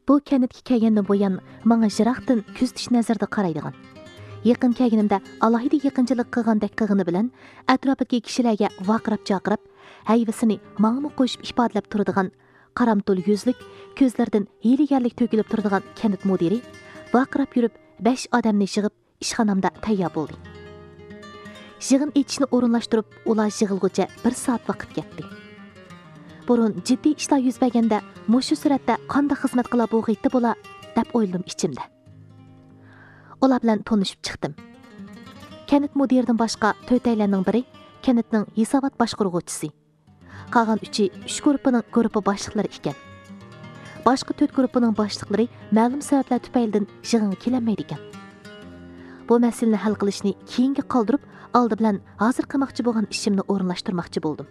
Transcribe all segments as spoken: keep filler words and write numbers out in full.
Bu kənitki kəlgəndən boyan manga jıraqdan күзтіш nəzərdə qaraydigan. Yaqin kəlgənimdə alohida yaqinchilik qilgandek qilg'ini bilan atrofidagi kishilarga vaqirab-chaqirib, hayvasini mangmi qo'shib ifodalab turadigan qaramtul yuzlik, ko'zlaridan hiylagarlik to'kilib turadigan kənit mudiri vaqirab yurib besh odamni yig'ib ishxonamda tayyor bo'ldi. Yig'in etishni o'rinlashtirib, ular yig'ilguncha bir soat vaqt ketdi. Burun jiddiy ishlar yuz berganda mushu suratda qanday xizmat qila bo'g'iydi bo'la deb o'yladim ichimda. Ular bilan tanishib chiqdim. Kənit mudiridan boshqa to'rtaylarning biri kənitning hisobot boshqaruvchisi. Qolgan uchi uch guruhining guruhi boshliqlari ekan. Boshqa to'rt guruhining boshliqlari ma'lum sabablar tufaylidan yig'inga kelolmaydi ekan. Bu masalani hal qilishni keyinga qoldirib, oldi bilan hozir qilmoqchi bo'lgan ishimni o'rinlashtirmoqchi bo'ldim.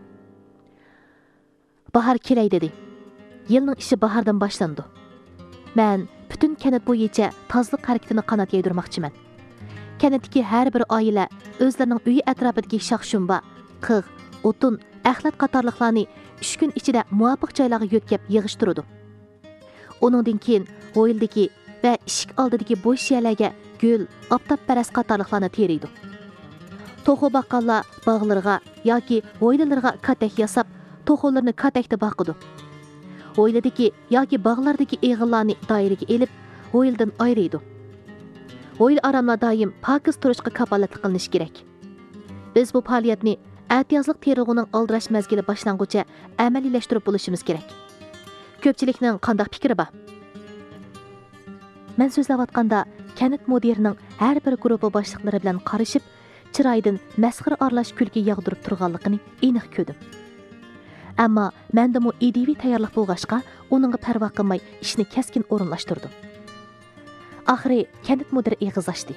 Bahar kelay dedi. Yilning ishi bahardan boshlandi. Men butun kənit bo'yicha tozlik harakatini qanot yaydirmoqchiman. Kənitdagi har bir oila o'zlarining uyi atrofidagi shox-shumba, qig', o'tin, axlat qatorliqlarni uch kun ichida muvofiq joylarga yo'tkab yig'ishtiradi. Uningdan keyin o'yildagi va eshik oldidagi bo'sh yerlarga gul, oftob-paras qatorliqlarni teriydi. To'xu baqqallar bog'larga yoki o'ylalarga katak yasab, to'xularni katakda boqidi. O'yladagi yoki bog'lardagi eg'illarni doiraga elib, o'yildan ayriydi. O'yil aramlar doim pokiz turishga kafolatlik qilinish kerak. Biz bu faoliyatni atiyozlik terilg'uning oldirash mazgili boshlang'ucha amaliylashtirib bo'lishimiz kerak. Ko'pchilikning qanday fikri bor? Men so'zlayotganda kənit mudirining har bir guruhi boshliqlari bilan qarishib, chiroydan masxir aralash kulgi yog'dirib turganligini aniq ko'rdim. Ammo menda mu idiviy tayyorlik bo'lg'achqa, uningga parvo qilmay ishni keskin o'rinlashtirdim. Oxiri kənit mudiri eg'iz ochdi.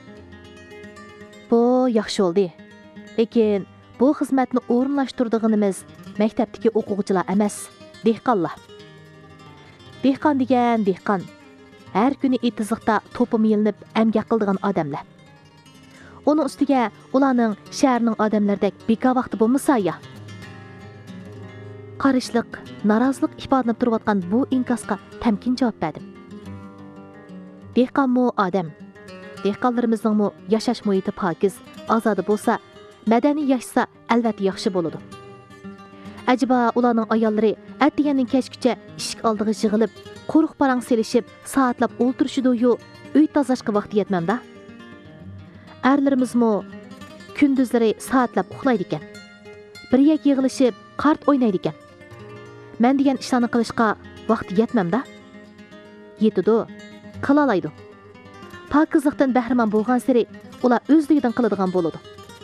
Bu yaxshi bo'ldi. Lekin bu xizmatni o'rinlashtirdig'inimiz maktabdagi o'quvchilar emas, dehqonlar. Dehqon degan dehqon. Har kuni etiziqda to'pim yilinib amgak qildigan odamlar. Uning ustiga ularning shaharning odamlaridek beka vaqti bo'lmasa ya. Qarishliq, norozilik ifodalanib turayotgan bu inkosga tamkin javob berdim. Dehqonmi odam. Dehqonlarimizning mu yashash muhiti pokiz, ozodi bo'lsa, madaniy yashasa albatta yaxshi bo'ladi. Acaba ularning ayollari atdiganning kechgacha ishik oldiga yig'ilib, quruq parang selishib, soatlab o'ltirishidu-yu, uy tozalashga vaqti yetmamda? Erlarimizmi kunduzlari soatlab uxlaydi ekan. Bir yak yig'ilishib, qart o'ynaydi ekan. Men degan ishlarni qilishga vaqti yetmamda? Yetidu, qila oladi. Pokizlikdan bahramand bo'lgan sari ular o'zligidan qiladigan bo'ladi.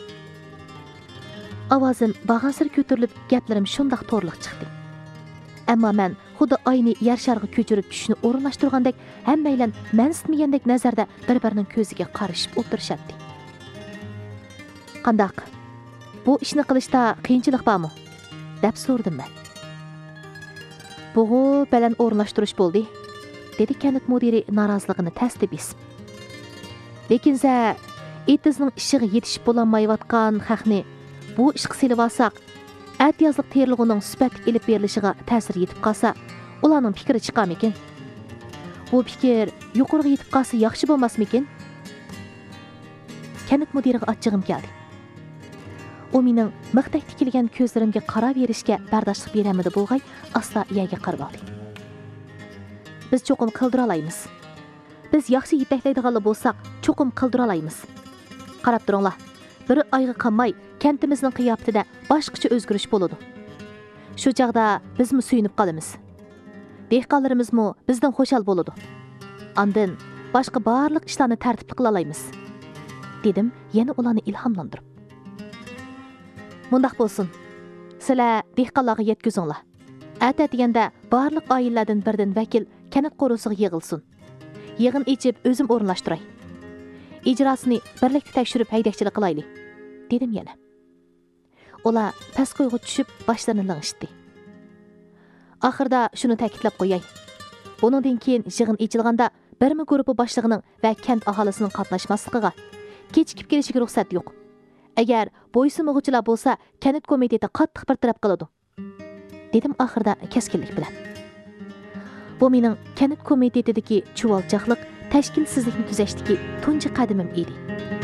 Ovozim bag'ansir ko'tarilib, gaplarim shundoq to'rliq chiqdi. Ammo men xuddi oyni yer sharga ko'chirib tushishni o'rinlashtirgandek, hammaylan mansitmagandek nazarda bir-birining ko'ziga qarashib o'tirishadi. Qandaq? Bu ishni qilishda qiyinchilik bormi? deb so'rdim men. Bu bilan o'rinlashtirish bo'ldi, dedi kənit mudiri noroziligini tasdib etib. Lekin za etizning ishiga yetishib bo'lolmayotgan haqni bu ishga selib olsak, atiyozlik terilg'uning sifatli elib berilishiga ta'sir yetib qolsa, ularning fikri chiqarmikin? Bu fikr yuqoriga yetib qolsa yaxshi bo'lmasmikin? Kənit mudiriga achchig'im keldi. U mening miqdak tikilgan ko'zlarimga qarab berishga bardoshlik beramidi bo'lg'ay, asla yerga qarab oldi. Biz cho'qim qildira olamiz. Biz yaxshi yetaklaydiganlar bo'lsak, cho'qim qildira olamiz. Qarab turinglar. Bir oyga qolmay kentimizning qiyofatida boshqacha o'zgarish bo'ladi. Shu chaqda bizmi suyunib qolamiz. Dehqonlarimizmi bizdan xushal bo'ladi. Ondan boshqa barliq ishlarni tartibli qila olamiz, dedim, yana ularni ilhomlantirib. Mundaq bo'lsin. Sizlar dehqonlarga yetkazinglar. Ata deganda barliq oilalardan birdan vakil kənit qo'rusiga yig'ilsin. Yig'in ichib o'zim o'rinlashtiray. Ijrosini birlikda tekshirib haydakchilik qilaylik, dedim yana. Ular past qo'yga tushib boshlarini ling'ishdi. Oxirda shuni ta'kidlab qo'yay. Buningdan keyin yig'in ichilganda birmi guruhi boshlig'ining va kent aholisining qatnashmasligiga, kechikib kelishiga ruxsat yo'q. Agar bo'ysunmag'uvchilar bo'lsa, kənit komiteti qattiq bir taraf qiladi, dedim oxirda keskinlik bilan. Bu mening kanit komitetidagi chuvalchaqliq, tashkilsizlikni tuzashdagi tunji qadamim edi.